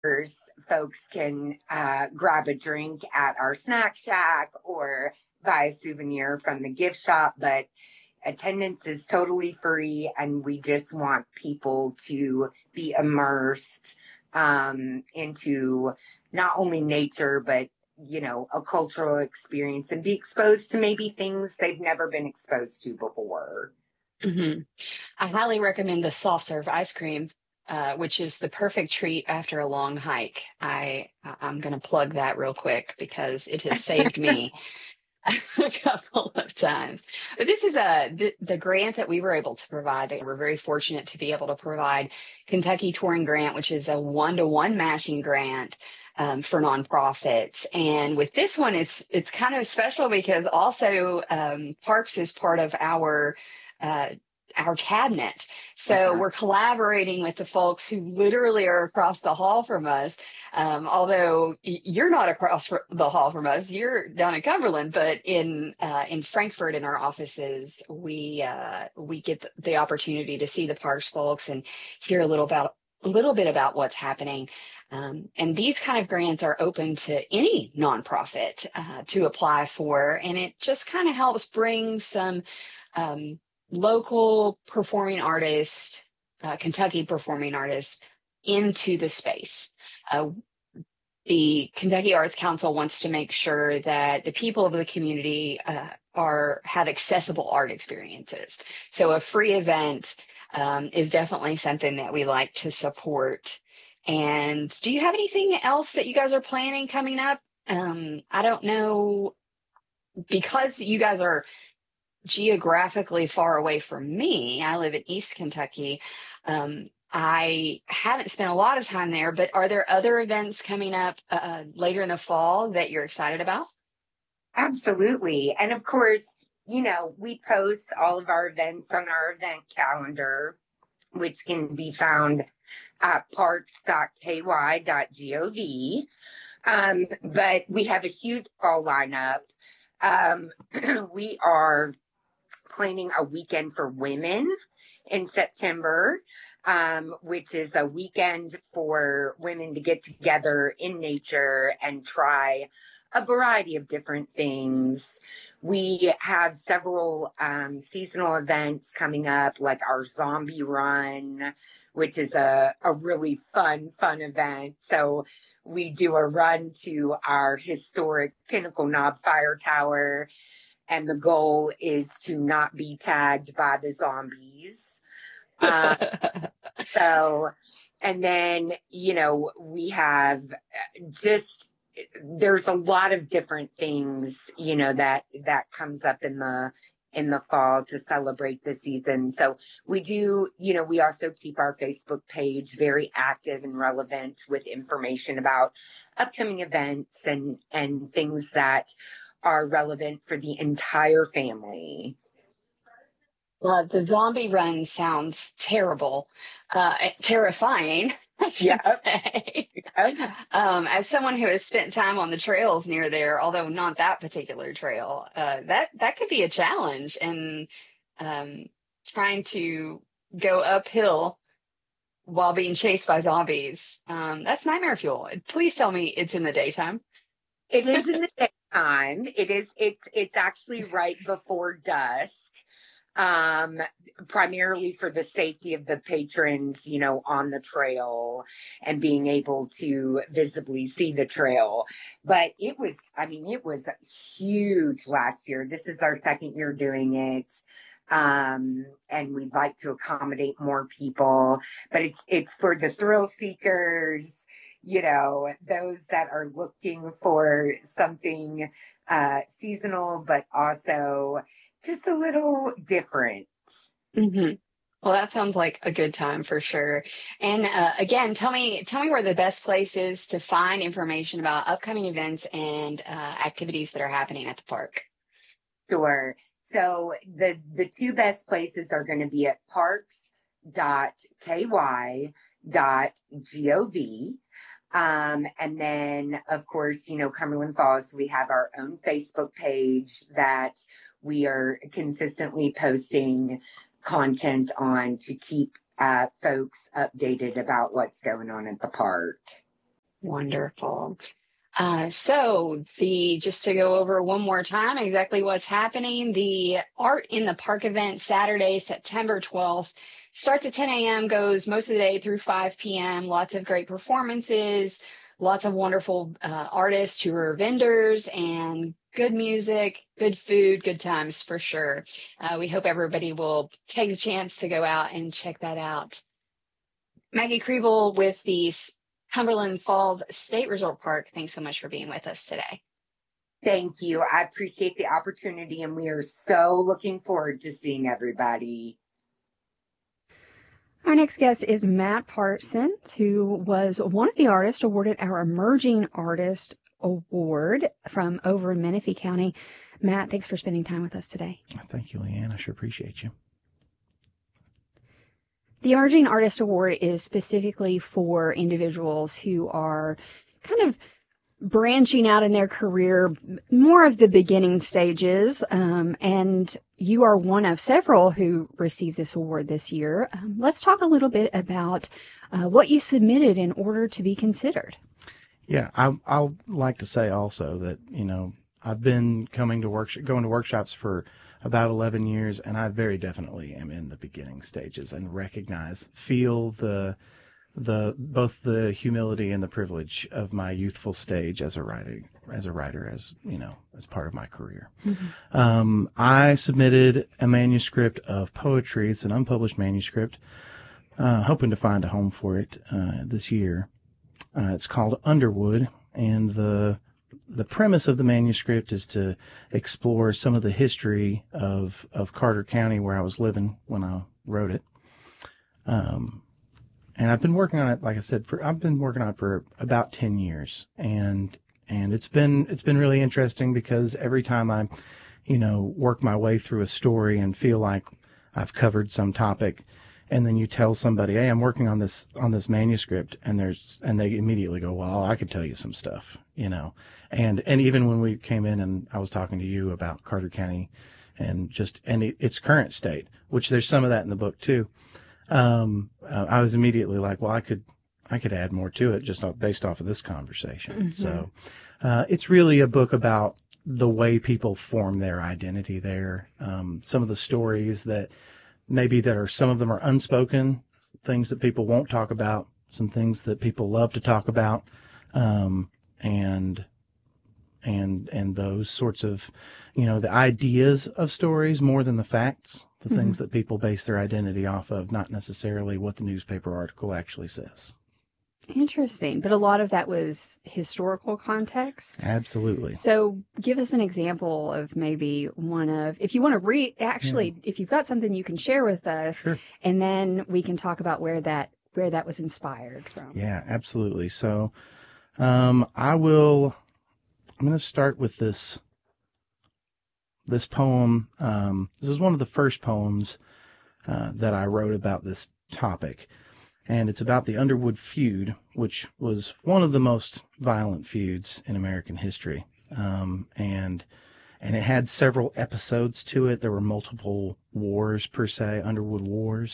Folks can grab a drink at our snack shack or buy a souvenir from the gift shop, but attendance is totally free, and we just want people to be immersed into not only nature, but, a cultural experience and be exposed to maybe things they've never been exposed to before. Mm-hmm. I highly recommend the soft serve ice cream, which is the perfect treat after a long hike. I'm going to plug that real quick because it has saved me a couple of times. But this is the grant that we were able to provide. We're very fortunate to be able to provide Kentucky Touring Grant, which is a 1-to-1 matching grant for nonprofits. And with this one, it's kind of special because also Parks is part of our cabinet. So we're collaborating with the folks who literally are across the hall from us. Although you're not across the hall from us, you're down in Cumberland, but in Frankfort in our offices, we get the opportunity to see the Parks folks and hear a little bit about what's happening. And these kind of grants are open to any nonprofit to apply for, and it just kind of helps bring some local performing artists, Kentucky performing artists, into the space. The Kentucky Arts Council wants to make sure that the people of the community have accessible art experiences. So a free event is definitely something that we like to support. And do you have anything else that you guys are planning coming up? I don't know, because you guys are geographically far away from me. I live in East Kentucky. I haven't spent a lot of time there, but are there other events coming up later in the fall that you're excited about? Absolutely. And of course, we post all of our events on our event calendar, which can be found at parks.ky.gov. But we have a huge fall lineup. We are planning a weekend for women in September, which is a weekend for women to get together in nature and try a variety of different things. We have several seasonal events coming up, like our zombie run, which is a really fun event. So we do a run to our historic Pinnacle Knob Fire Tower, and the goal is to not be tagged by the zombies. And then, we have there's a lot of different things, that comes up in the fall to celebrate the season. So we do, we also keep our Facebook page very active and relevant with information about upcoming events and things that are relevant for the entire family. The zombie run sounds terrible, terrifying. Yeah. As someone who has spent time on the trails near there, although not that particular trail, that could be a challenge. And trying to go uphill while being chased by zombies, that's nightmare fuel. Please tell me it's in the daytime. It is in the daytime. It's actually right before dusk. Primarily for the safety of the patrons, on the trail and being able to visibly see the trail. But it was huge last year. This is our second year doing it. And we'd like to accommodate more people, but it's for the thrill seekers, those that are looking for something, seasonal, but also just a little different. Mm-hmm. Well, that sounds like a good time for sure. And again, tell me where the best place is to find information about upcoming events and activities that are happening at the park. Sure. So the two best places are going to be at parks.ky.gov. And then, of course, Cumberland Falls, we have our own Facebook page that we are consistently posting content on to keep folks updated about what's going on at the park. Wonderful. Just to go over one more time exactly what's happening, the Art in the Park event Saturday, September 12th, starts at 10 a.m., goes most of the day through 5 p.m., lots of great performances, lots of wonderful artists who are vendors, and good music, good food, good times for sure. We hope everybody will take the chance to go out and check that out. Maggie Kriebel with the Cumberland Falls State Resort Park, thanks so much for being with us today. Thank you. I appreciate the opportunity, and we are so looking forward to seeing everybody. Our next guest is Matt Parsons, who was one of the artists awarded our Emerging Artist Award from over in Menifee County. Matt, thanks for spending time with us today. Thank you, Leanne. I sure appreciate you. The Emerging Artist Award is specifically for individuals who are kind of branching out in their career, more of the beginning stages, and you are one of several who received this award this year. Let's talk a little bit about what you submitted in order to be considered. Yeah, I'll like to say also that, I've been going to workshops for about 11 years, and I very definitely am in the beginning stages and feel both the humility and the privilege of my youthful stage as a writer, as part of my career. Mm-hmm. I submitted a manuscript of poetry. It's an unpublished manuscript, hoping to find a home for it this year. It's called Underwood, and the premise of the manuscript is to explore some of the history of Carter County, where I was living when I wrote it. And I've been working on it, like I said, for about 10 years, and it's been really interesting because every time I, work my way through a story and feel like I've covered some topic, and then you tell somebody, hey, I'm working on this manuscript, and they immediately go, well, I could tell you some stuff, and even when we came in and I was talking to you about Carter County and its current state, which there's some of that in the book too. I was immediately like, well, I could add more to it just based off of this conversation. Mm-hmm. So, it's really a book about the way people form their identity there. Some of the stories that some of them are unspoken, things that people won't talk about, some things that people love to talk about, and those sorts of, the ideas of stories more than the facts, the mm-hmm. things that people base their identity off of, not necessarily what the newspaper article actually says. Interesting. But a lot of that was historical context? Absolutely. So give us an example of maybe if you want to read, if you've got something you can share with us, sure. And then we can talk about where that was inspired from. Yeah, absolutely. So I'm going to start with this poem. This is one of the first poems that I wrote about this topic, and it's about the Underwood feud, which was one of the most violent feuds in American history, and it had several episodes to it. There were multiple wars per se, Underwood Wars,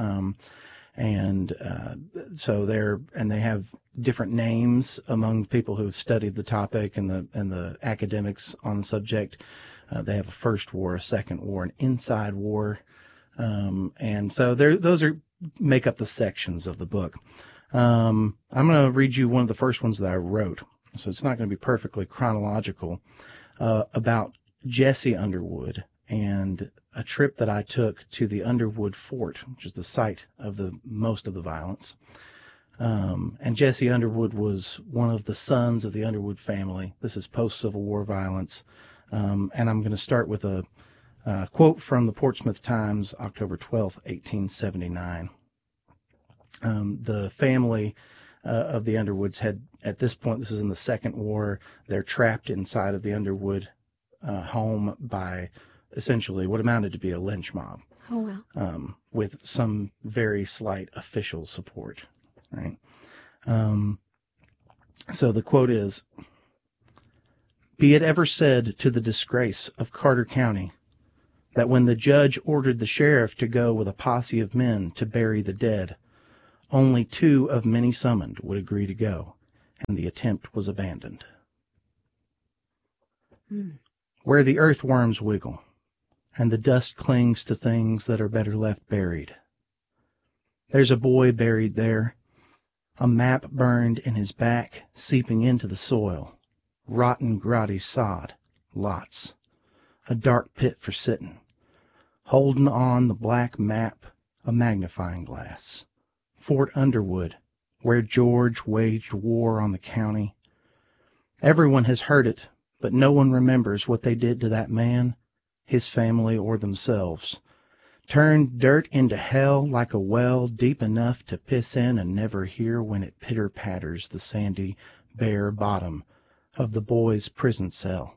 so they have different names among people who have studied the topic and the academics on the subject. They have a first war, a second war, an inside war, and so those make up the sections of the book. I'm going to read you one of the first ones that I wrote, so it's not going to be perfectly chronological, about Jesse Underwood and a trip that I took to the Underwood Fort, which is the site of most of the violence. And Jesse Underwood was one of the sons of the Underwood family. This is post-Civil War violence. And I'm going to start with a quote from the Portsmouth Times, October 12, 1879. The family of the Underwoods had, at this point, this is in the Second War, they're trapped inside of the Underwood home by essentially what amounted to be a lynch mob. Oh, wow. With some very slight official support. Right. So the quote is, "Be it ever said to the disgrace of Carter County that when the judge ordered the sheriff to go with a posse of men to bury the dead, only 2 of many summoned would agree to go, and the attempt was abandoned. Hmm. Where the earthworms wiggle, and the dust clings to things that are better left buried. There's a boy buried there, a map burned in his back, seeping into the soil, rotten grotty sod, lots, a dark pit for sitting, holding on the black map, a magnifying glass. Fort Underwood, where George waged war on the county. Everyone has heard it, but no one remembers what they did to that man, his family, or themselves. Turned dirt into hell like a well deep enough to piss in and never hear when it pitter-patters the sandy, bare bottom of the boy's prison cell.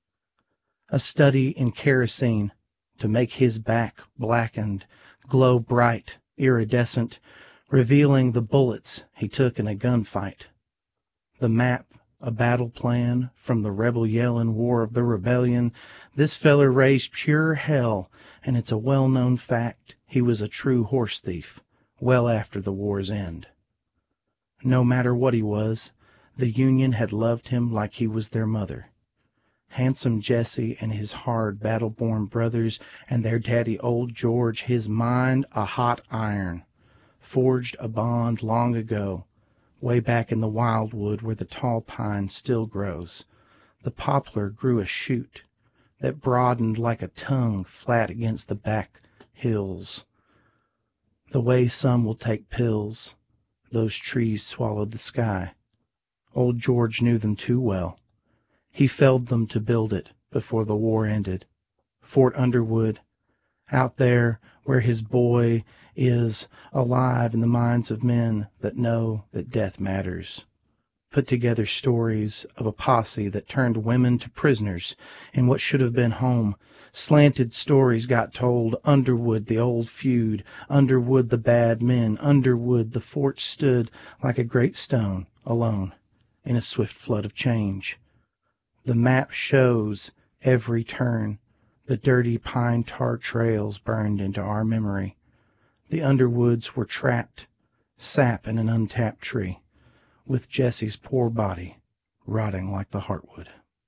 A study in kerosene to make his back blackened, glow bright, iridescent, revealing the bullets he took in a gunfight. The map, a battle plan from the rebel yellin' War of the Rebellion. This feller raised pure hell, and it's a well-known fact he was a true horse thief well after the war's end. No matter what he was, the Union had loved him like he was their mother. Handsome Jesse and his hard battle-born brothers and their daddy old George, his mind a hot iron, forged a bond long ago, way back in the wildwood where the tall pine still grows. The poplar grew a shoot that broadened like a tongue flat against the back hills. The way some will take pills, those trees swallowed the sky. Old George knew them too well. He felled them to build it before the war ended. Fort Underwood, out there where his boy is alive in the minds of men that know that death matters. Put together stories of a posse that turned women to prisoners in what should have been home. Slanted stories got told. Underwood, the old feud. Underwood, the bad men. Underwood, the fort stood like a great stone, alone, in a swift flood of change. The map shows every turn. The dirty pine tar trails burned into our memory. The Underwoods were trapped, sap in an untapped tree, with Jesse's poor body rotting like the heartwood.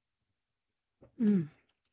Mm.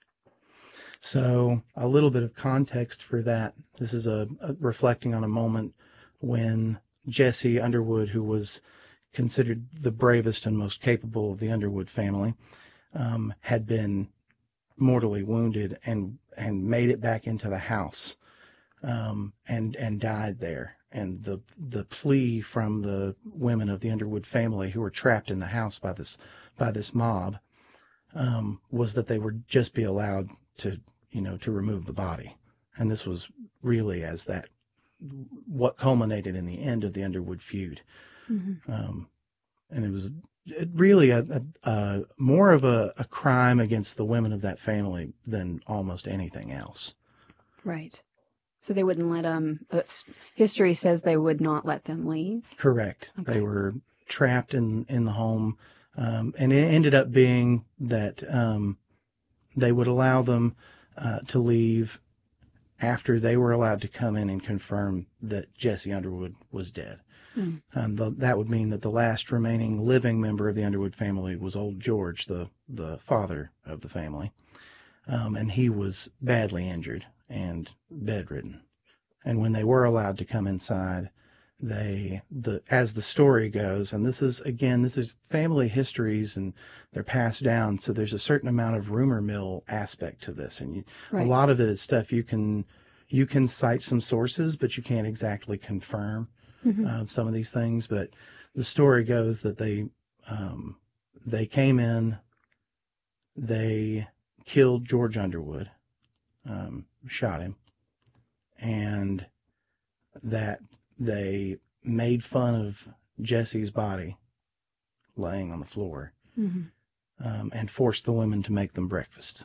So a little bit of context for that. This is a reflecting on a moment when Jesse Underwood, who was considered the bravest and most capable of the Underwood family, had been mortally wounded and made it back into the house, and died there. And the plea from the women of the Underwood family who were trapped in the house by this mob was that they would just be allowed to remove the body. And this was really what culminated in the end of the Underwood feud. Mm-hmm. And it was really more of a crime against the women of that family than almost anything else. Right. So they wouldn't let them. History says they would not let them leave. Correct. Okay. They were trapped in the home, and it ended up being that they would allow them to leave after they were allowed to come in and confirm that Jesse Underwood was dead. That would mean that the last remaining living member of the Underwood family was old George, the father of the family, and he was badly injured and bedridden. And when they were allowed to come inside, as the story goes, and this is family histories and they're passed down, so there's a certain amount of rumor mill aspect to this, and right. A lot of it is stuff you can cite some sources, but you can't exactly confirm some of these things. But the story goes that they came in, they killed George Underwood, shot him, and that they made fun of Jesse's body laying on the floor, and forced the women to make them breakfast.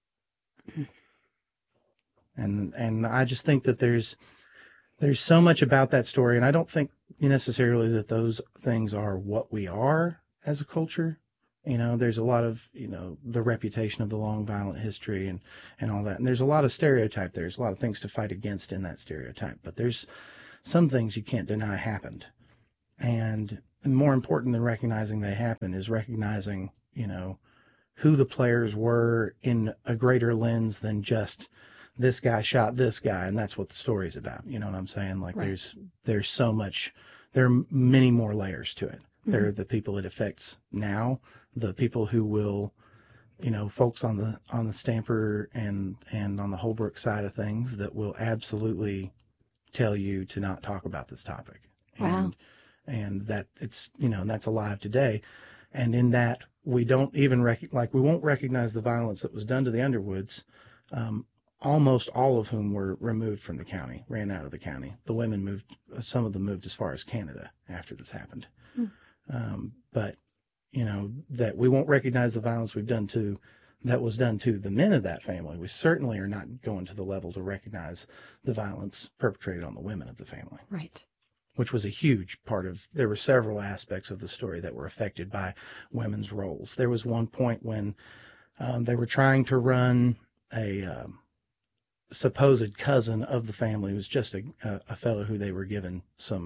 And I just think that there's so much about that story, and I don't think necessarily that those things are what we are as a culture. There's a lot of, the reputation of the long, violent history and all that. And there's a lot of stereotype. There's a lot of things to fight against in that stereotype. But there's some things you can't deny happened. And more important than recognizing they happen is recognizing, who the players were in a greater lens than just this guy shot this guy, and that's what the story's about. You know what I'm saying? Like Right. there's so much, there are many more layers to it. Mm-hmm. There are the people it affects now, the people who will, folks on the Stamper and on the Holbrook side of things that will absolutely tell you to not talk about this topic. Wow. And that it's, that's alive today. And in that, we don't even we won't recognize the violence that was done to the Underwoods, almost all of whom were removed from the county, ran out of the county. The women moved, some of them moved as far as Canada after this happened. But, that we won't recognize the violence that was done to the men of that family. We certainly are not going to the level to recognize the violence perpetrated on the women of the family. Right. Which was a huge part of, there were several aspects of the story that were affected by women's roles. There was one point when they were trying to run a supposed cousin of the family, who was just a fellow who they were given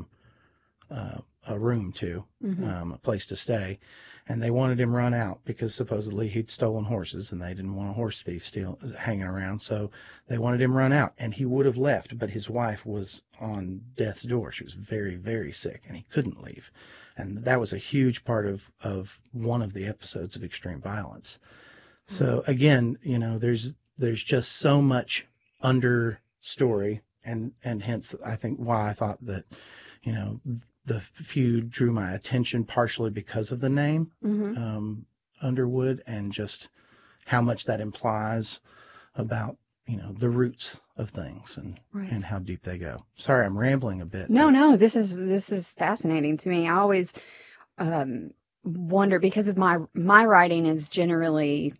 a room to, a place to stay, and they wanted him run out because supposedly he'd stolen horses and they didn't want a horse thief hanging around, so they wanted him run out, and he would have left, but his wife was on death's door. She was very, very sick, and he couldn't leave, and that was a huge part of one of the episodes of extreme violence. So again, there's just so much understory, and hence I think why I thought that, the feud drew my attention partially because of the name, Underwood, and just how much that implies about, the roots of things and how deep they go. Sorry, I'm rambling a bit. No, this is fascinating to me. I always wonder, because of my writing is generally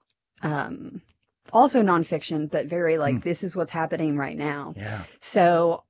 also nonfiction, but very this is what's happening right now. Yeah. So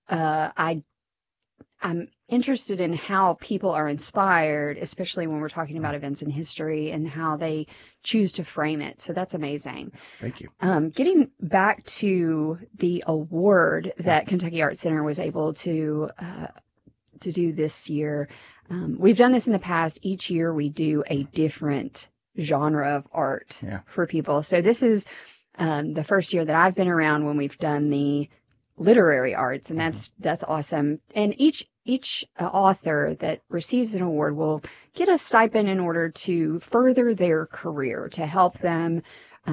I'm interested in how people are inspired, especially when we're talking about events in history and how they choose to frame it. So that's amazing. Thank you. Getting back to the award that Kentucky Art Center was able to do this year, we've done this in the past. Each year we do a different genre of art for people. So this is the first year that I've been around when we've done the literary arts, and that's awesome. And each author that receives an award will get a stipend in order to further their career, to help them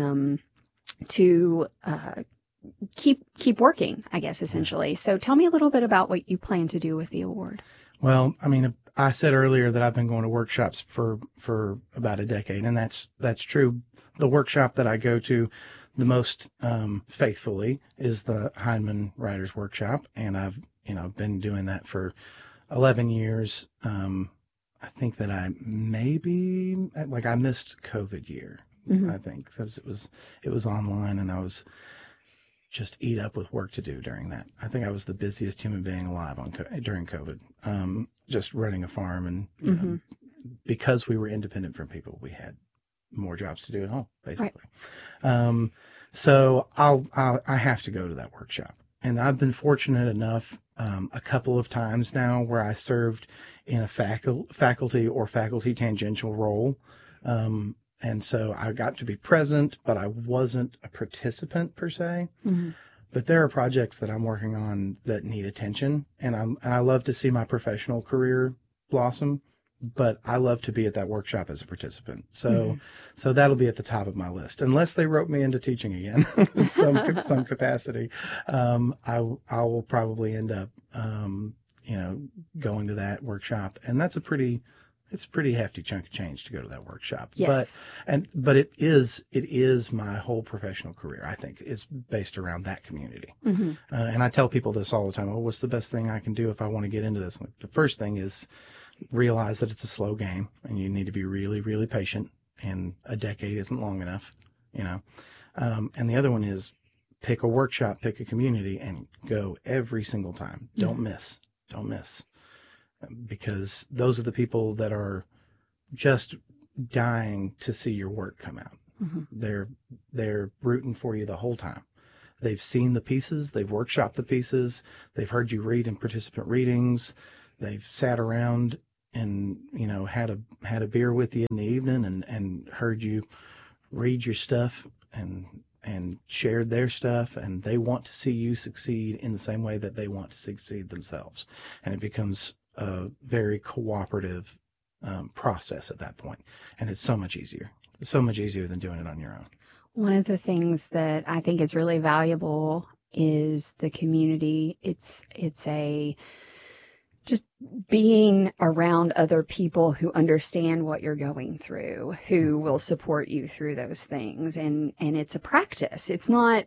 to keep working, I guess, essentially. So tell me a little bit about what you plan to do with the award. Well, I mean, I said earlier that I've been going to workshops for about a decade, and that's true. The workshop that I go to the most faithfully is the Heinemann Writers Workshop, and I've been doing that for 11 years. I think that I missed COVID year, I think, because it was online and I was just eat up with work to do during that. I think I was the busiest human being alive during COVID, just running a farm, and because we were independent from people, we had more jobs to do at home, basically. Right. So I have to go to that workshop. And I've been fortunate enough a couple of times now where I served in a faculty or faculty tangential role. And so I got to be present, but I wasn't a participant per se. Mm-hmm. But there are projects that I'm working on that need attention, and I love to see my professional career blossom. But I love to be at that workshop as a participant. So that'll be at the top of my list. Unless they wrote me into teaching again in some capacity, I will probably end up, going to that workshop. And it's a pretty hefty chunk of change to go to that workshop. Yes. But it is my whole professional career, I think, is based around that community. Mm-hmm. And I tell people this all the time. Oh, what's the best thing I can do if I want to get into this? The first thing is realize that it's a slow game and you need to be really, really patient, and a decade isn't long enough, and the other one is pick a workshop, pick a community, and go every single time. Don't miss, because those are the people that are just dying to see your work come out. Mm-hmm. They're rooting for you the whole time. They've seen the pieces, they've workshopped the pieces, they've heard you read in participant readings, they've sat around had a beer with you in the evening and heard you read your stuff and shared their stuff, and they want to see you succeed in the same way that they want to succeed themselves. And it becomes a very cooperative process at that point. And it's so much easier. It's so much easier than doing it on your own. One of the things that I think is really valuable is the community. It's just being around other people who understand what you're going through, who will support you through those things. And it's a practice. It's not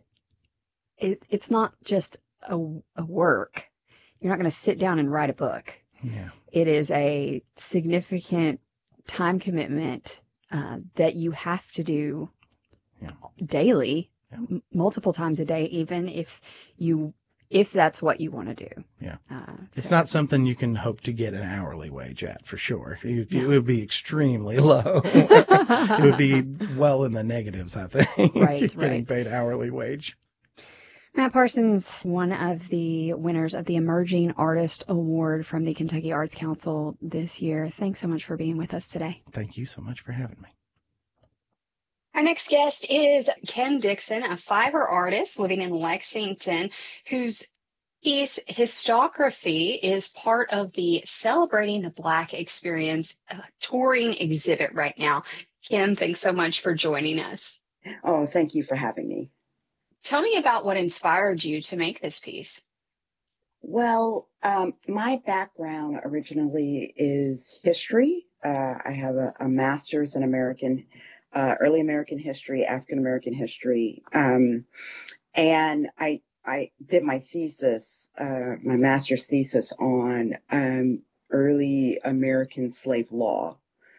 just a work. You're not going to sit down and write a book. Yeah. It is a significant time commitment that you have to do daily, multiple times a day, even if that's what you want to do. Yeah. It's not something you can hope to get an hourly wage at, for sure. It would be extremely low. It would be well in the negatives, I think, getting paid hourly wage. Matt Parsons, one of the winners of the Emerging Artist Award from the Kentucky Arts Council this year. Thanks so much for being with us today. Thank you so much for having me. Our next guest is Kim Dixon, a fiber artist living in Lexington, whose piece Histography is part of the Celebrating the Black Experience touring exhibit right now. Kim, thanks so much for joining us. Oh, thank you for having me. Tell me about what inspired you to make this piece. Well, my background originally is history. I have a master's in early American history, African American history. And I did my thesis, my master's thesis on early American slave law.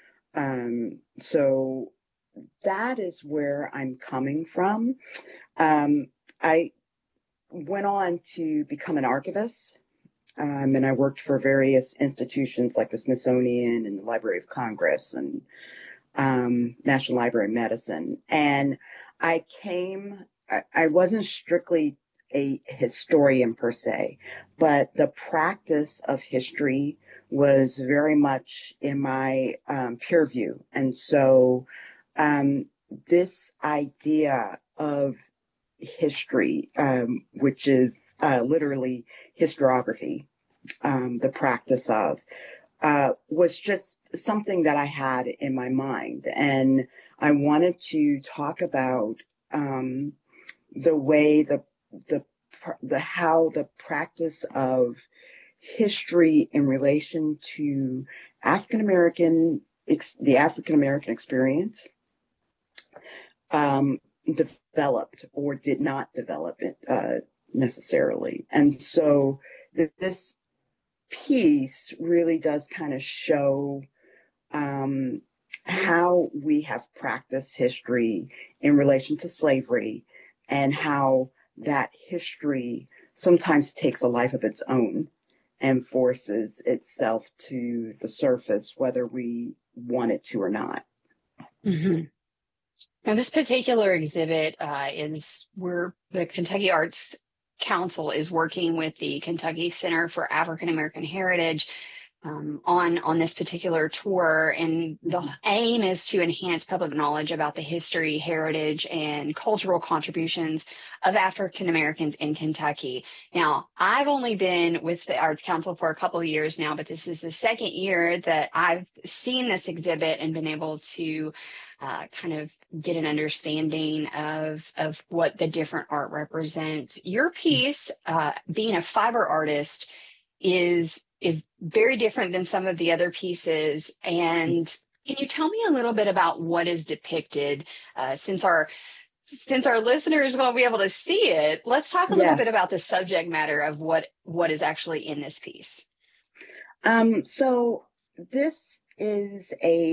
So that is where I'm coming from. I went on to become an archivist, and I worked for various institutions like the Smithsonian and the Library of Congress and National Library of Medicine. And I wasn't strictly a historian per se, but the practice of history was very much in my purview. And so this idea of history, which is literally historiography, the practice of, was just something that I had in my mind. And I wanted to talk about the way how the practice of history in relation to the African American experience developed or did not develop it necessarily. And so this piece really does kind of show how we have practiced history in relation to slavery, and how that history sometimes takes a life of its own and forces itself to the surface, whether we want it to or not. Mm-hmm. Now, this particular exhibit is where the Kentucky Arts Council is working with the Kentucky Center for African American Heritage on this particular tour, and the aim is to enhance public knowledge about the history, heritage, and cultural contributions of African Americans in Kentucky. Now, I've only been with the Arts Council for a couple of years now, but this is the second year that I've seen this exhibit and been able to kind of get an understanding of what the different art represents. Your piece, being a fiber artist, is very different than some of the other pieces. And can you tell me a little bit about what is depicted? Since our listeners won't be able to see it, let's talk a little bit about the subject matter of what is actually in this piece. So this is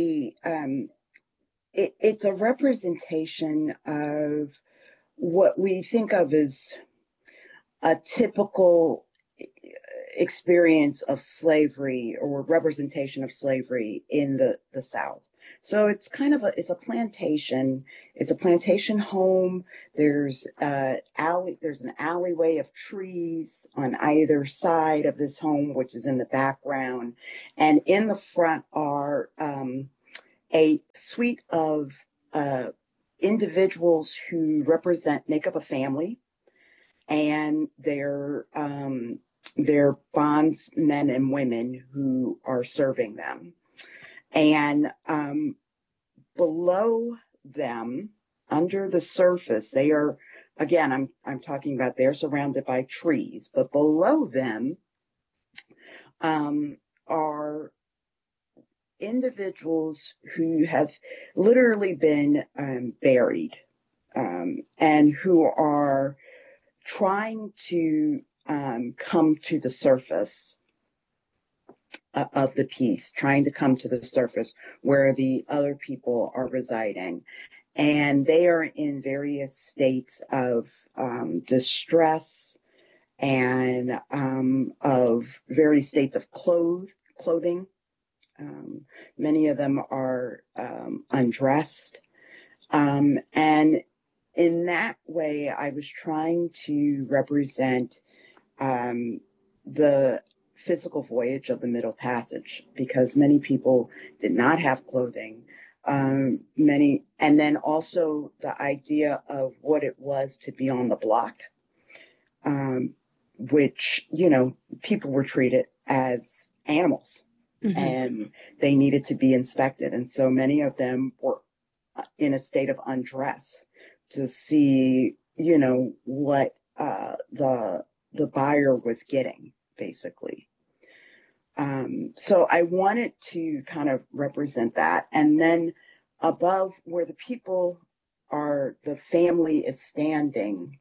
it's a representation of what we think of as a typical experience of slavery or representation of slavery in the South. So it's kind of it's a plantation. It's a plantation home. There's an alleyway of trees. on either side of this home, which is in the background. And in the front are a suite of individuals who make up a family, and they're bondsmen and women who are serving them. And below them, under the surface, they are, again, I'm talking about they're surrounded by trees, but below them are individuals who have literally been buried, and who are trying to come to the surface of the piece, trying to come to the surface where the other people are residing. And they are in various states of distress and of various states of clothing. Many of them are undressed. And in that way, I was trying to represent the physical voyage of the Middle Passage, because many people did not have clothing. And then also the idea of what it was to be on the block, which, people were treated as animals, mm-hmm. and they needed to be inspected. And so many of them were in a state of undress to see, what the buyer was getting, basically. So I wanted to kind of represent that. And then above where the people are, the family is standing,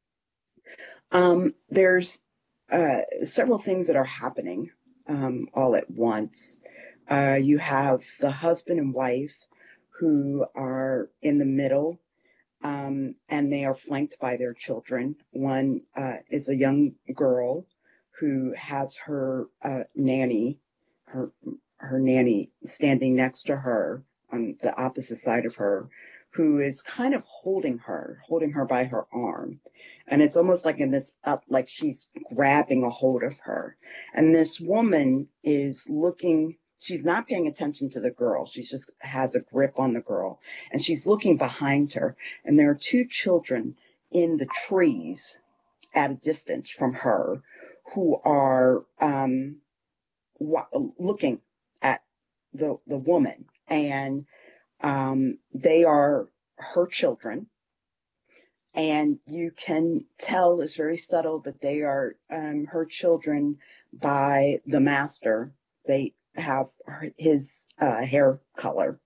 there's several things that are happening all at once. You have the husband and wife who are in the middle, and they are flanked by their children. One is a young girl who has her nanny, her nanny standing next to her on the opposite side of her, who is kind of holding her by her arm. And it's almost like like she's grabbing a hold of her. And this woman is looking, she's not paying attention to the girl. She just has a grip on the girl. And she's looking behind her. And there are two children in the trees at a distance from her who are looking at the woman. And they are her children. And you can tell, it's very subtle, but they are her children by the master. They have his hair color.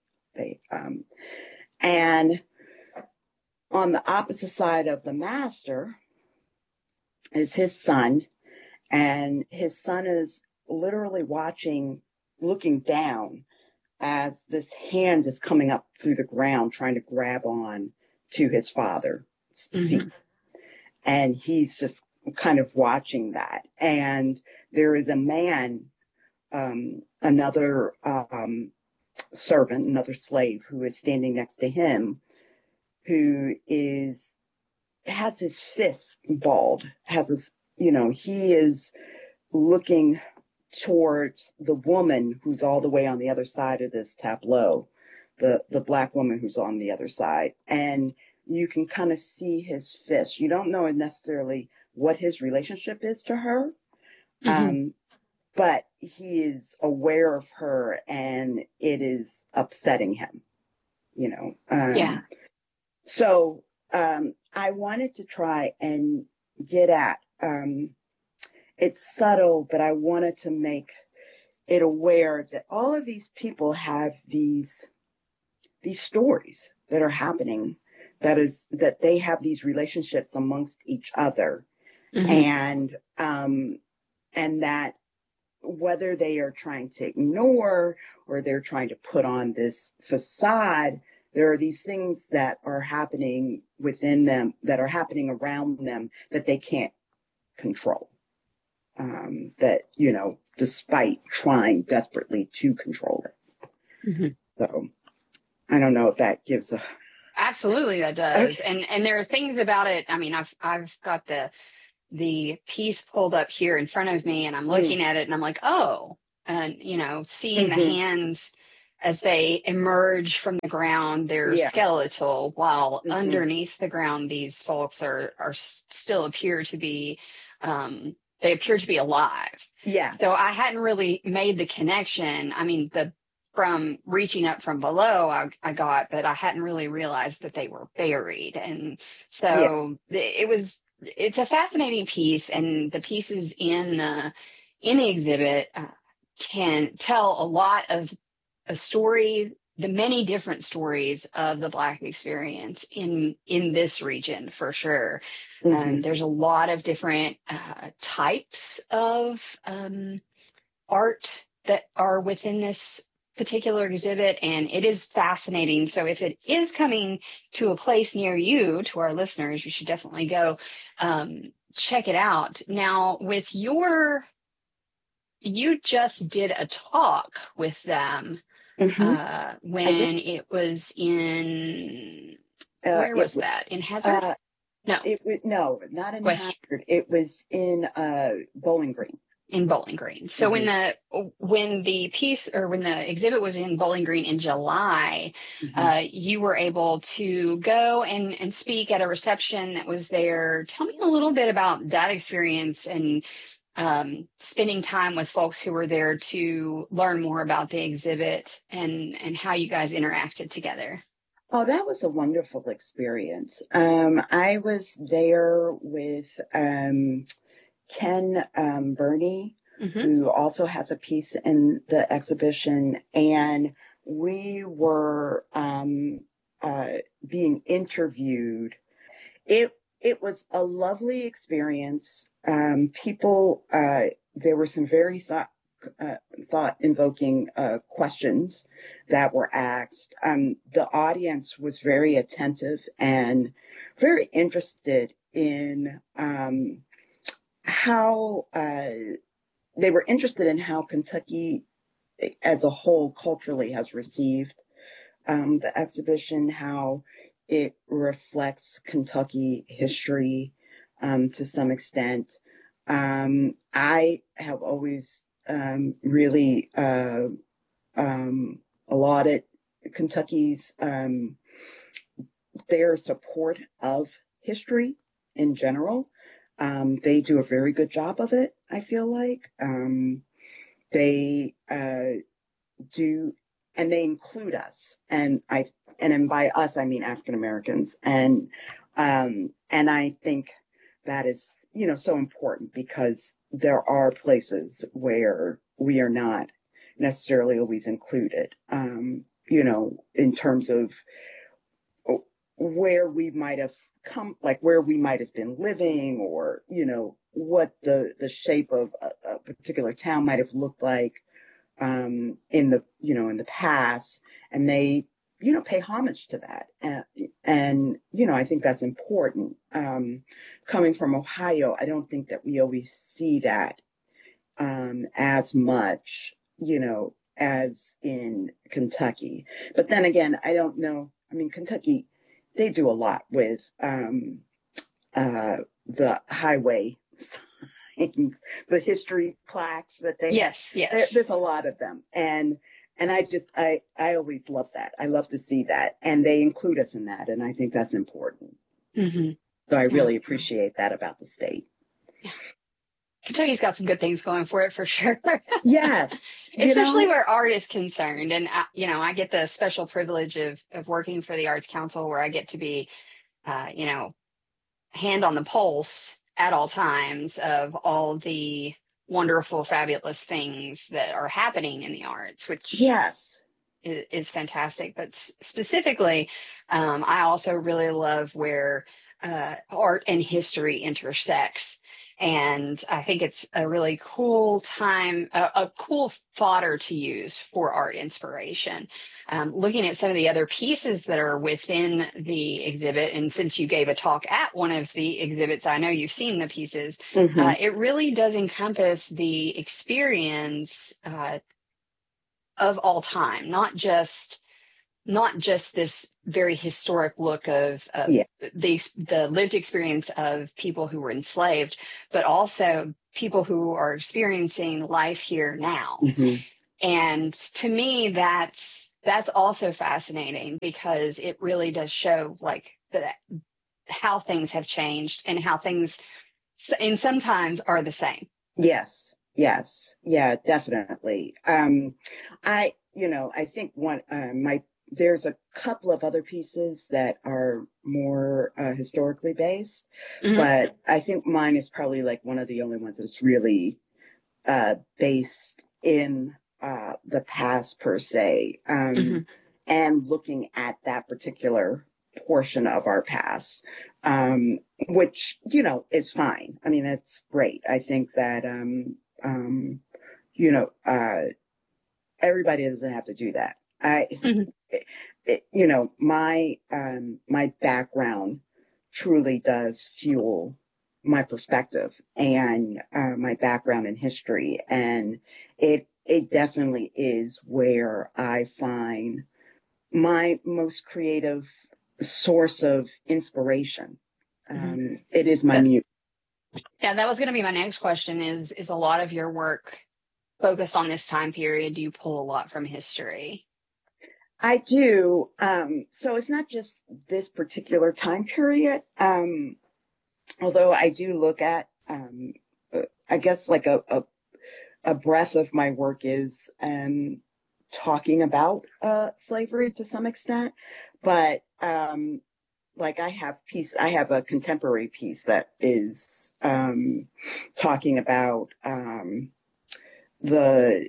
And on the opposite side of the master is his son. And his son is literally looking down as this hand is coming up through the ground, trying to grab on to his father's feet. Mm-hmm. And he's just kind of watching that. And there is a man, another servant, another slave, who is standing next to him, who has his fist balled, he is looking towards the woman who's all the way on the other side of this tableau, the black woman who's on the other side. And you can kind of see his fist. You don't know necessarily what his relationship is to her, mm-hmm. But he is aware of her, and it is upsetting him, Yeah. So I wanted to try and get at, it's subtle, but I wanted to make it aware that all of these people have these stories that are happening, that they have these relationships amongst each other, mm-hmm. and that whether they are trying to ignore or they're trying to put on this facade, there are these things that are happening within them, that are happening around them, that they can't control. That, despite trying desperately to control it. Mm-hmm. So I don't know if that gives a... Absolutely, that does. Okay. And there are things about it. I mean, I've got the the piece pulled up here in front of me, and I'm looking at it, and I'm like, oh, and, seeing the hands as they emerge from the ground, they're skeletal, while underneath the ground, these folks are still appear to be, they appear to be alive. Yeah. So I hadn't really made the connection. I mean, from reaching up from below, I got, but I hadn't really realized that they were buried. And so it's a fascinating piece, and the pieces in the exhibit can tell a lot of a story, the many different stories of the Black experience in this region, for sure. There's a lot of different types of art that are within this particular exhibit, and it is fascinating. So if it is coming to a place near you, to our listeners, you should definitely go check it out. Now, you just did a talk with them when it was in, where was that? In Hazard? No, not in Hazard. It was in Bowling Green. In Bowling Green. So when the exhibit was in Bowling Green in July, you were able to go and speak at a reception that was there. Tell me a little bit about that experience and spending time with folks who were there to learn more about the exhibit and how you guys interacted together. Oh, that was a wonderful experience. I was there with Ken Burney, who also has a piece in the exhibition, and we were being interviewed. It was a lovely experience. People, there were some very thought-invoking questions that were asked. The audience was very attentive and very interested in how they were interested in how Kentucky as a whole culturally has received the exhibition, how it reflects Kentucky history to some extent. I have always really lauded Kentucky's their support of history in general. They do a very good job of it, I feel like. They do, and they include us, and by us I mean African Americans, and I think that is so important, because there are places where we are not necessarily always included, in terms of where we might have come, like where we might have been living, or what the shape of a particular town might have looked like in the past, and they pay homage to that, and I think that's important. Coming from Ohio, I don't think that we always see that as much as in Kentucky. But then again, I don't know. I mean, Kentucky, they do a lot with the highway signs, the history plaques that they yes. There's a lot of them, and I always love that. I love to see that, and they include us in that, and I think that's important. So I really appreciate that about the state. Yeah. Kentucky's got some good things going for it, for sure. Yes. Especially where art is concerned. And, I get the special privilege of working for the Arts Council, where I get to be, hand on the pulse at all times of all the wonderful, fabulous things that are happening in the arts, which is fantastic. But specifically, I also really love where art and history intersects. And I think it's a really cool time, a cool fodder to use for art inspiration. Looking at some of the other pieces that are within the exhibit, and since you gave a talk at one of the exhibits, I know you've seen the pieces, it really does encompass the experience of all time, not just not just this very historic look of Yeah. the lived experience of people who were enslaved, but also people who are experiencing life here now. Mm-hmm. And to me, that's also fascinating because it really does show like how things have changed and how things, and sometimes are the same. Yes. Yeah, definitely. I think there's a couple of other pieces that are more historically based, Mm-hmm. but I think mine is probably like one of the only ones that's really based in the past per se, Mm-hmm. and looking at that particular portion of our past, which, is fine. I mean, that's great. I think that, everybody doesn't have to do that. Mm-hmm. My background truly does fuel my perspective and my background in history, and it definitely is where I find my most creative source of inspiration. It is my music. Yeah, that was going to be my next question. Is a lot of your work focused on this time period? Do you pull a lot from history? I do. So it's not just this particular time period. Although I do look at, I guess like a breadth of my work is talking about slavery to some extent, but like I have a contemporary piece that is talking about the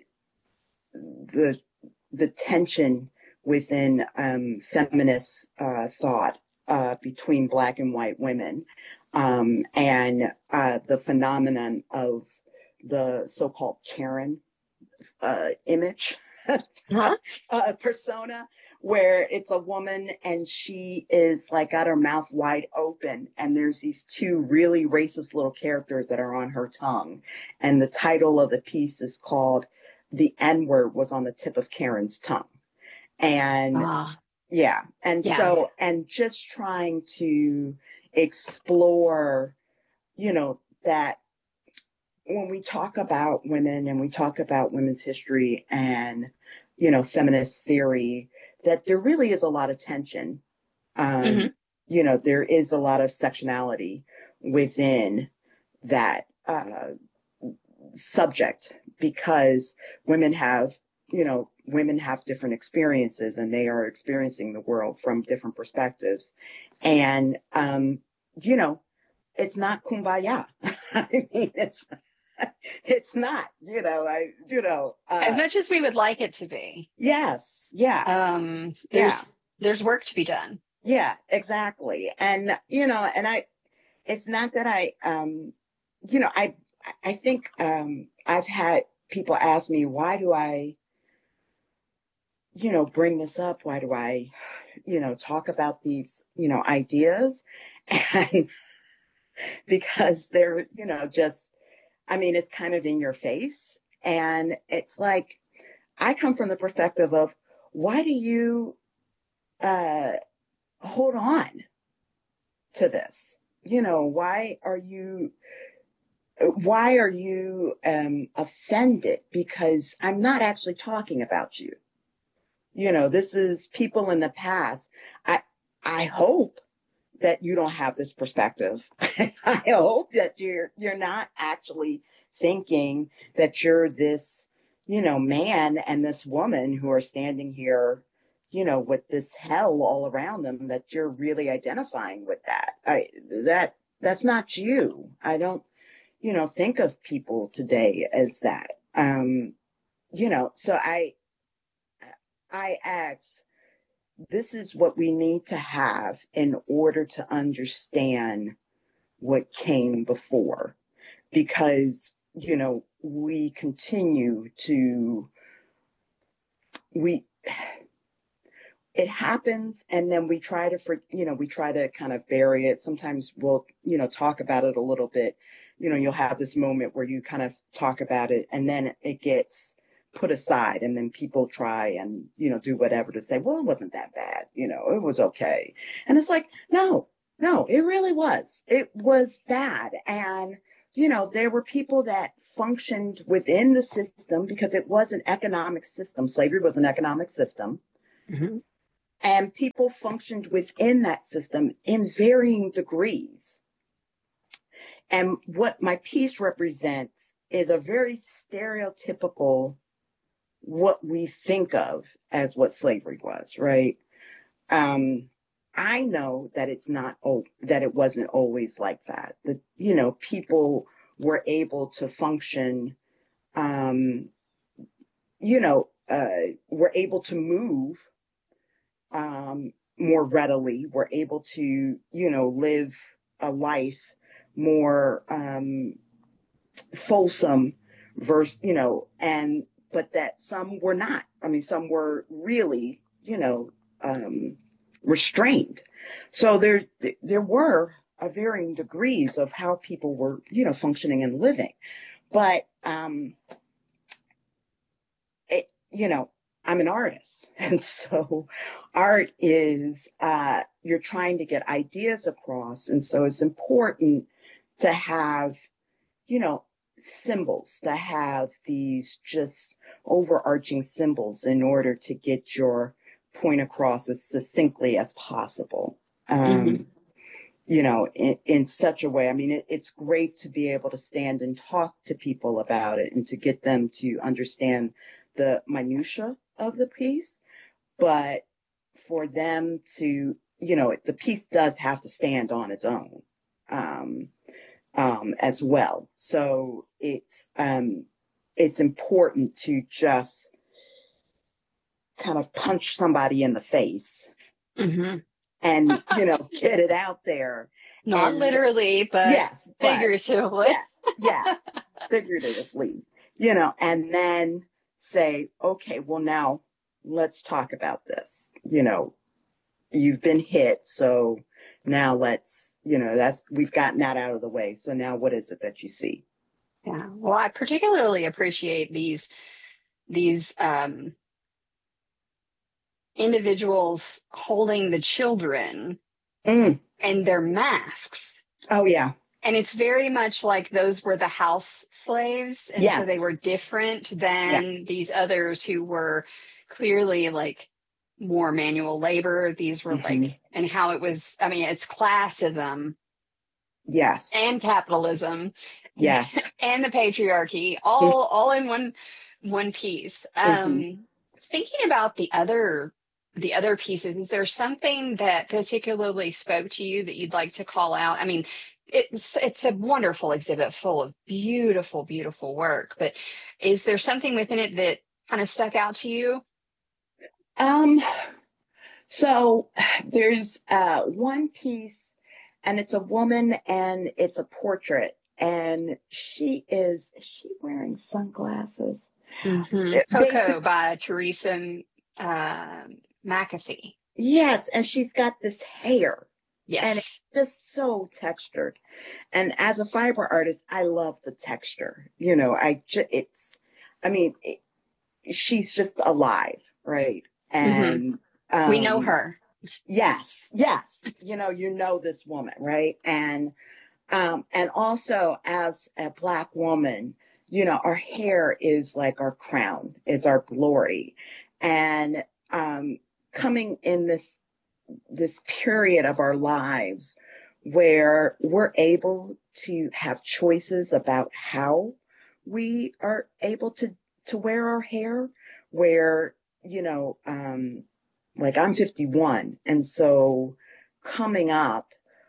tension within feminist thought between black and white women, and the phenomenon of the so-called Karen image, persona, where it's a woman and she is like got her mouth wide open, and there's these two really racist little characters that are on her tongue, and the title of the piece is called "The N-Word Was on the Tip of Karen's Tongue." And so, and just trying to explore, that when we talk about women and we talk about women's history and, feminist theory, that there really is a lot of tension. There is a lot of sectionality within that subject, because women have different experiences, and they are experiencing the world from different perspectives. And, it's not kumbaya. I mean, it's not, as much as we would like it to be. Yes. Yeah. There's work to be done. Yeah, exactly. And, it's not that I think, I've had people ask me, why do I, bring this up? Why do I, talk about these, ideas? And because they're, it's kind of in your face. And it's like, I come from the perspective of, why do you hold on to this? Why are you offended? Because I'm not actually talking about you. This is people in the past. I hope that you don't have this perspective. I hope that you're not actually thinking that you're this, man and this woman who are standing here, with this hell all around them, that you're really identifying with that. That's not you. I don't, think of people today as that. So I ask, this is what we need to have in order to understand what came before, because, we continue to, it happens, and then we try to kind of bury it. Sometimes we'll, talk about it a little bit. You'll have this moment where you kind of talk about it, and then it gets put aside, and then people try and, do whatever to say, well, it wasn't that bad. It was okay. And it's like, no, it really was. It was bad. And, there were people that functioned within the system because it was an economic system. Slavery was an economic system. Mm-hmm. And people functioned within that system in varying degrees. And what my piece represents is a very stereotypical what we think of as what slavery was, right? I know that that it wasn't always like that. That, people were able to function, were able to move, more readily, were able to, live a life more, fulsome versus, but that some were not. I mean, some were really, restrained. So there were varying degrees of how people were, functioning and living. But, I'm an artist. And so art is, you're trying to get ideas across. And so it's important to have, symbols, to have these just overarching symbols in order to get your point across as succinctly as possible. In such a way. I mean, it's great to be able to stand and talk to people about it and to get them to understand the minutia of the piece. But for them to, the piece does have to stand on its own, as well. So it's important to just kind of punch somebody in the face, mm-hmm. and, get it out there. Not literally, but yes, figuratively. Yeah, figuratively, and then say, okay, well, now let's talk about this. You've been hit, so now let's, we've gotten that out of the way. So now what is it that you see? Yeah. Well, I particularly appreciate these individuals holding the children and their masks. Oh, yeah. And it's very much like those were the house slaves. And yes. So they were different than these others who were clearly like more manual labor. These were like, and how it was, I mean, it's classism. Yes. And capitalism. Yes. And the patriarchy, all in one piece. Thinking about the other pieces, is there something that particularly spoke to you that you'd like to call out? I mean, it's a wonderful exhibit full of beautiful, beautiful work, but is there something within it that kind of stuck out to you? So there's one piece, and it's a woman, and it's a portrait, and she wearing sunglasses? Mm-hmm. Coco by Teresa McAfee. Yes, and she's got this hair. Yes. And it's just so textured. And as a fiber artist, I love the texture. She's just alive, right? And we know her. Yes. You know this woman, right? And also as a Black woman, our hair is like our crown, is our glory. And coming in this period of our lives where we're able to have choices about how we are able to wear our hair, where, like I'm 51. And so coming up,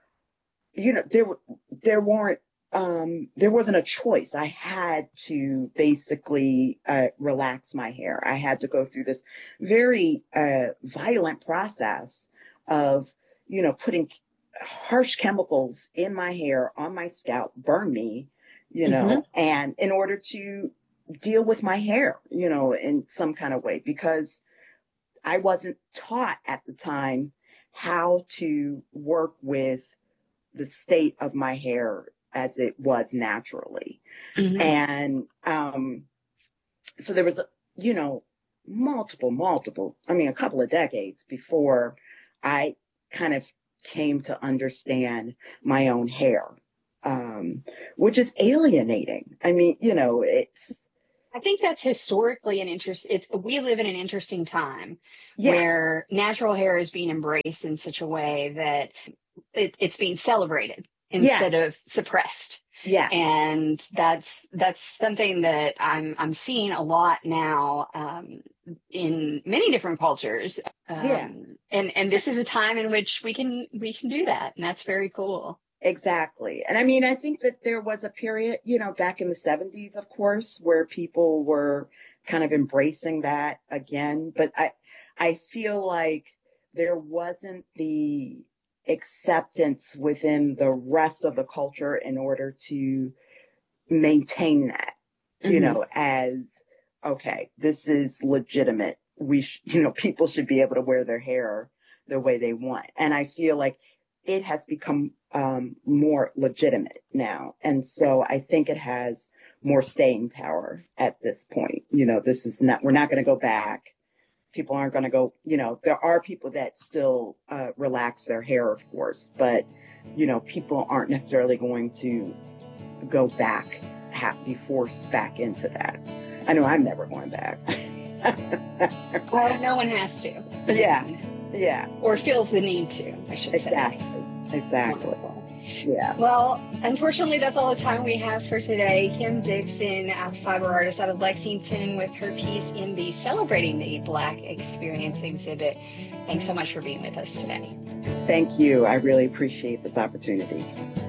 there wasn't a choice. I had to basically relax my hair. I had to go through this very violent process of, putting harsh chemicals in my hair, on my scalp, burn me, and in order to deal with my hair, in some kind of way, because I wasn't taught at the time how to work with the state of my hair as it was naturally. And so there was a couple of decades before I kind of came to understand my own hair, which is alienating. I mean, I think that's historically we live in an interesting time yes. where natural hair is being embraced in such a way that it's being celebrated instead of suppressed. Yeah. And that's something that I'm seeing a lot now in many different cultures. And this is a time in which we can do that, and that's very cool. Exactly. And I mean, I think that there was a period, back in the 70s, of course, where people were kind of embracing that again. But I feel like there wasn't the acceptance within the rest of the culture in order to maintain that, as, okay, this is legitimate. People should be able to wear their hair the way they want. And I feel like it has become more legitimate now. And so I think it has more staying power at this point. We're not going to go back. People aren't going to go, there are people that still relax their hair, of course, but, people aren't necessarily going to go back, be forced back into that. I know I'm never going back. Well, no one has to. Yeah. Or feels the need to, I should say. Exactly. Wonderful. Yeah. Well, unfortunately, that's all the time we have for today. Kim Dixon, fiber artist out of Lexington, with her piece in the Celebrating the Black Experience exhibit. Thanks so much for being with us today. Thank you. I really appreciate this opportunity.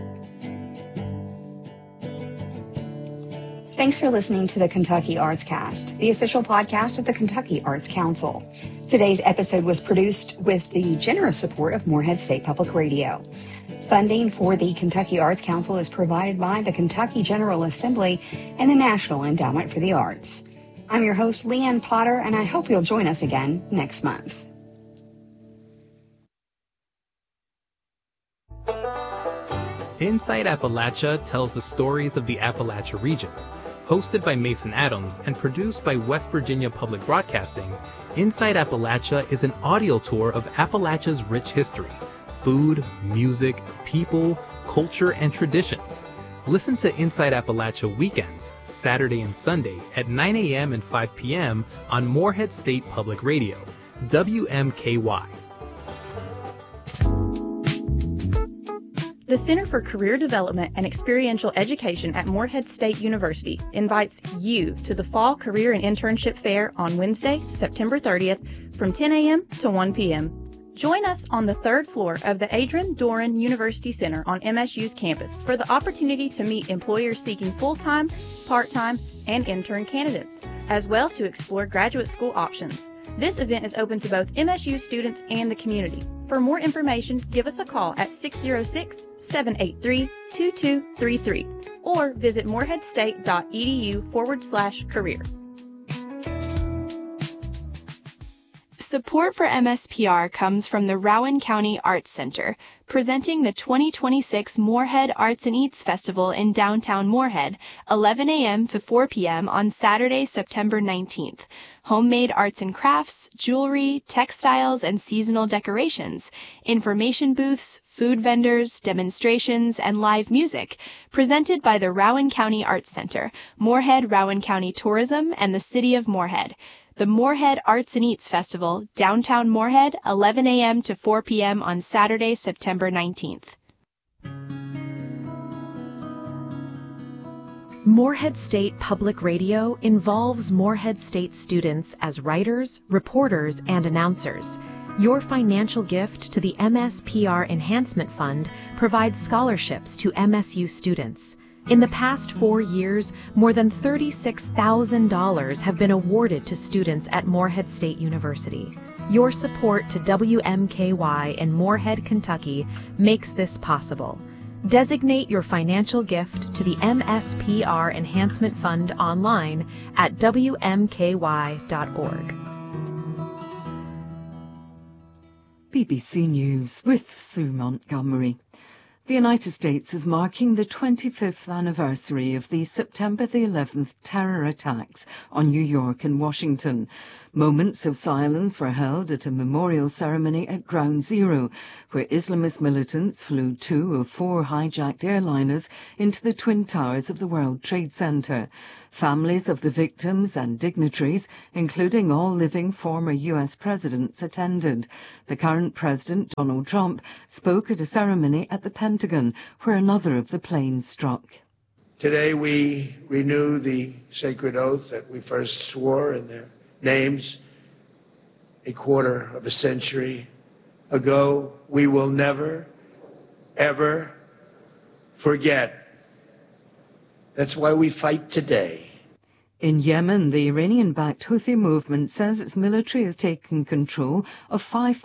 Thanks for listening to the Kentucky Arts Cast, the official podcast of the Kentucky Arts Council. Today's episode was produced with the generous support of Morehead State Public Radio. Funding for the Kentucky Arts Council is provided by the Kentucky General Assembly and the National Endowment for the Arts. I'm your host, Leanne Potter, and I hope you'll join us again next month. Inside Appalachia tells the stories of the Appalachia region. Hosted by Mason Adams and produced by West Virginia Public Broadcasting, Inside Appalachia is an audio tour of Appalachia's rich history, food, music, people, culture, and traditions. Listen to Inside Appalachia weekends, Saturday and Sunday at 9 a.m. and 5 p.m. on Morehead State Public Radio, WMKY. The Center for Career Development and Experiential Education at Morehead State University invites you to the Fall Career and Internship Fair on Wednesday, September 30th from 10 a.m. to 1 p.m. Join us on the third floor of the Adrian Doran University Center on MSU's campus for the opportunity to meet employers seeking full-time, part-time, and intern candidates, as well to explore graduate school options. This event is open to both MSU students and the community. For more information, give us a call at 606-783-2233 or visit moreheadstate.edu/career. Support for MSPR comes from the Rowan County Arts Center, presenting the 2026 Morehead Arts and Eats Festival in downtown Morehead, 11 a.m. to 4 p.m. on Saturday, September 19th. Homemade arts and crafts, jewelry, textiles, and seasonal decorations, information booths, food vendors, demonstrations, and live music, presented by the Rowan County Arts Center, Morehead Rowan County Tourism, and the City of Morehead. The Morehead Arts and Eats Festival, downtown Morehead, 11 a.m. to 4 p.m. on Saturday, September 19th. Morehead State Public Radio involves Morehead State students as writers, reporters, and announcers. Your financial gift to the MSPR Enhancement Fund provides scholarships to MSU students. In the past 4 years, more than $36,000 have been awarded to students at Morehead State University. Your support to WMKY in Morehead, Kentucky makes this possible. Designate your financial gift to the MSPR Enhancement Fund online at WMKY.org. BBC News with Sue Montgomery. The United States is marking the 25th anniversary of the September the 11th terror attacks on New York and Washington. Moments of silence were held at a memorial ceremony at Ground Zero, where Islamist militants flew 2 of 4 hijacked airliners into the Twin Towers of the World Trade Center. Families of the victims and dignitaries, including all living former U.S. presidents, attended. The current president, Donald Trump, spoke at a ceremony at the Pentagon, where another of the planes struck. Today we renew the sacred oath that we first swore in their names a quarter of a century ago. We will never, ever forget. That's why we fight today. In Yemen, the Iranian-backed Houthi movement says its military has taken control of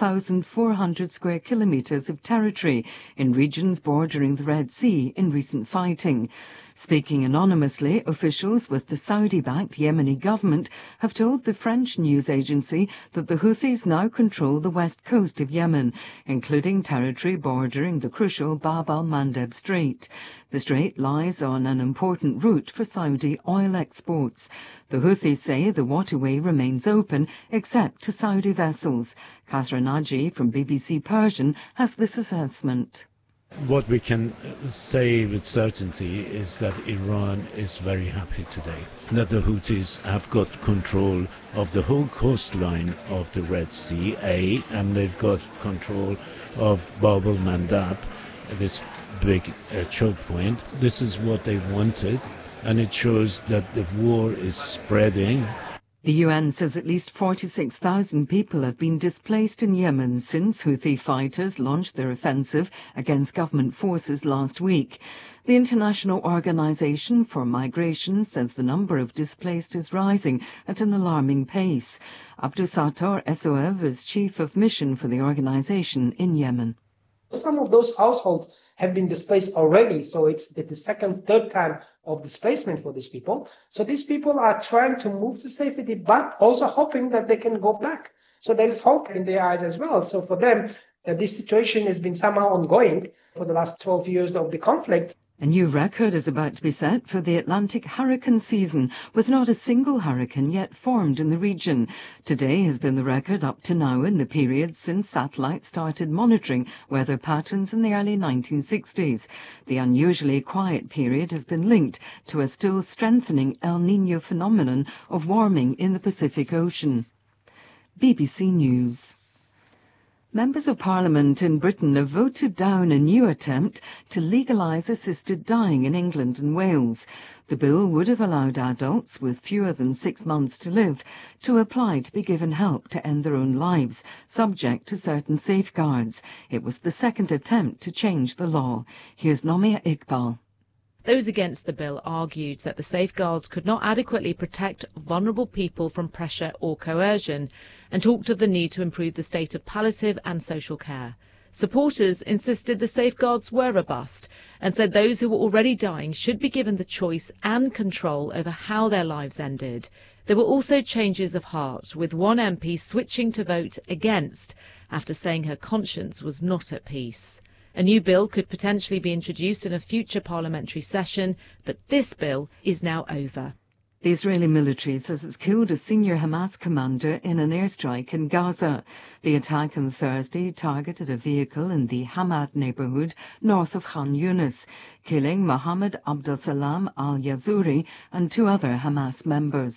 5,400 square kilometers of territory in regions bordering the Red Sea in recent fighting. Speaking anonymously, officials with the Saudi-backed Yemeni government have told the French news agency that the Houthis now control the west coast of Yemen, including territory bordering the crucial Bab al-Mandeb Strait. The strait lies on an important route for Saudi oil exports. The Houthis say the waterway remains open except to Saudi vessels. Kasra Naji from BBC Persian has this assessment. What we can say with certainty is that Iran is very happy today, that the Houthis have got control of the whole coastline of the Red Sea, and they've got control of Bab al-Mandab, this big choke point. This is what they wanted, and it shows that the war is spreading. The UN says at least 46,000 people have been displaced in Yemen since Houthi fighters launched their offensive against government forces last week. The International Organization for Migration says the number of displaced is rising at an alarming pace. Abdusattor Essoev is chief of mission for the organization in Yemen. Some of those households have been displaced already, so it's the second, third time of displacement for these people. So these people are trying to move to safety, but also hoping that they can go back. So there is hope in their eyes as well. So for them, this situation has been somehow ongoing for the last 12 years of the conflict. A new record is about to be set for the Atlantic hurricane season, with not a single hurricane yet formed in the region. Today has been the record up to now in the period since satellites started monitoring weather patterns in the early 1960s. The unusually quiet period has been linked to a still strengthening El Niño phenomenon of warming in the Pacific Ocean. BBC News. Members of Parliament in Britain have voted down a new attempt to legalise assisted dying in England and Wales. The bill would have allowed adults with fewer than 6 months to live to apply to be given help to end their own lives, subject to certain safeguards. It was the second attempt to change the law. Here's Nomia Iqbal. Those against the bill argued that the safeguards could not adequately protect vulnerable people from pressure or coercion, and talked of the need to improve the state of palliative and social care. Supporters insisted the safeguards were robust and said those who were already dying should be given the choice and control over how their lives ended. There were also changes of heart, with one MP switching to vote against after saying her conscience was not at peace. A new bill could potentially be introduced in a future parliamentary session, but this bill is now over. The Israeli military says it's killed a senior Hamas commander in an airstrike in Gaza. The attack on Thursday targeted a vehicle in the Hamad neighborhood north of Khan Yunis, killing Mohammed Abdel Salam al-Yazuri and 2 other Hamas members.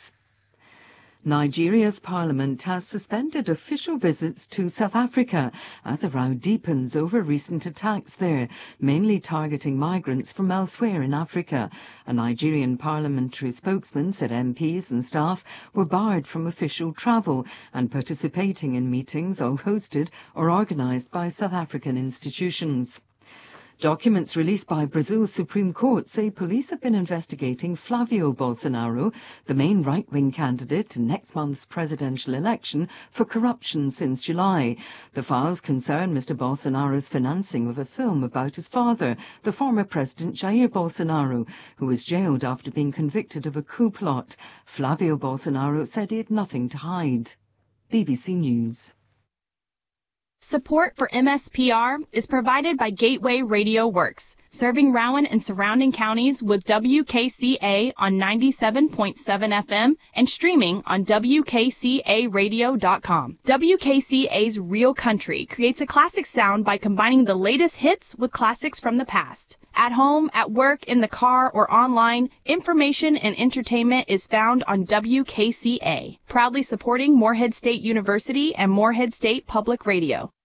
Nigeria's parliament has suspended official visits to South Africa as a row deepens over recent attacks there, mainly targeting migrants from elsewhere in Africa. A Nigerian parliamentary spokesman said MPs and staff were barred from official travel and participating in meetings all hosted or organised by South African institutions. Documents released by Brazil's Supreme Court say police have been investigating Flavio Bolsonaro, the main right-wing candidate in next month's presidential election, for corruption since July. The files concern Mr. Bolsonaro's financing of a film about his father, the former President Jair Bolsonaro, who was jailed after being convicted of a coup plot. Flavio Bolsonaro said he had nothing to hide. BBC News. Support for MSPR is provided by Gateway Radio Works, serving Rowan and surrounding counties with WKCA on 97.7 FM and streaming on WKCAradio.com. WKCA's Real Country creates a classic sound by combining the latest hits with classics from the past. At home, at work, in the car, or online, information and entertainment is found on WKCA, proudly supporting Morehead State University and Morehead State Public Radio.